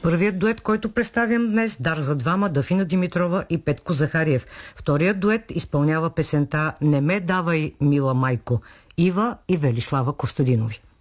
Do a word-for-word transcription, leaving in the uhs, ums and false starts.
Първият дует, който представям днес, Дар за двама, Дафина Димитрова и Петко Захариев. Вторият дует изпълнява песента Не ме давай, мила майко, Ива и Велислава Костадинови.